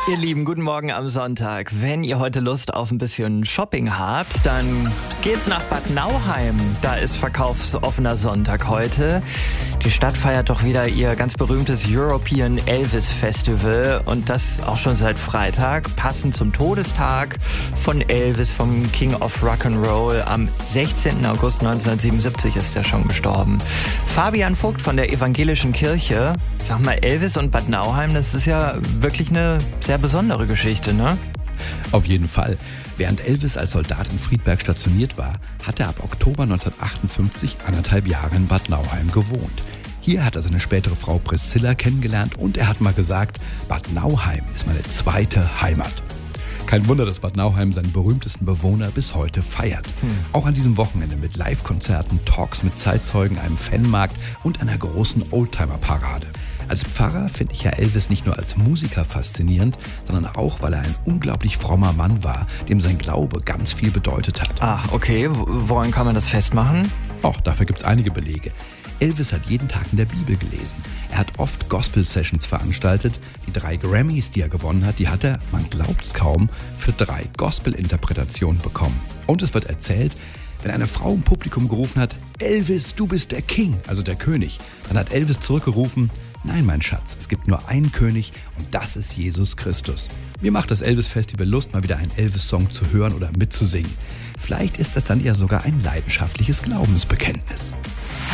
Ihr Lieben, guten Morgen am Sonntag. Wenn ihr heute Lust auf ein bisschen Shopping habt, dann geht's nach Bad Nauheim. Da ist verkaufsoffener Sonntag heute. Die Stadt feiert doch wieder ihr ganz berühmtes European Elvis Festival und das auch schon seit Freitag, passend zum Todestag von Elvis, vom King of Rock'n'Roll. Am 16. August 1977 ist er schon gestorben. Fabian Vogt von der Evangelischen Kirche. Sag mal, Elvis und Bad Nauheim, das ist ja wirklich eine sehr besondere Geschichte, ne? Auf jeden Fall. Während Elvis als Soldat in Friedberg stationiert war, hat er ab Oktober 1958 1,5 Jahre in Bad Nauheim gewohnt. Hier hat er seine spätere Frau Priscilla kennengelernt und er hat mal gesagt, Bad Nauheim ist meine zweite Heimat. Kein Wunder, dass Bad Nauheim seinen berühmtesten Bewohner bis heute feiert. Auch an diesem Wochenende mit Live-Konzerten, Talks mit Zeitzeugen, einem Fanmarkt und einer großen Oldtimer-Parade. Als Pfarrer finde ich ja Elvis nicht nur als Musiker faszinierend, sondern auch, weil er ein unglaublich frommer Mann war, dem sein Glaube ganz viel bedeutet hat. Ach, okay. Woran kann man das festmachen? Auch dafür gibt es einige Belege. Elvis hat jeden Tag in der Bibel gelesen. Er hat oft Gospel-Sessions veranstaltet. Die 3 Grammys, die er gewonnen hat, die hat er, man glaubt es kaum, für 3 Gospel-Interpretationen bekommen. Und es wird erzählt, wenn eine Frau im Publikum gerufen hat, Elvis, du bist der King, also der König, dann hat Elvis zurückgerufen, nein, mein Schatz, es gibt nur einen König und das ist Jesus Christus. Mir macht das Elvis-Festival Lust, mal wieder einen Elvis-Song zu hören oder mitzusingen. Vielleicht ist das dann ja sogar ein leidenschaftliches Glaubensbekenntnis.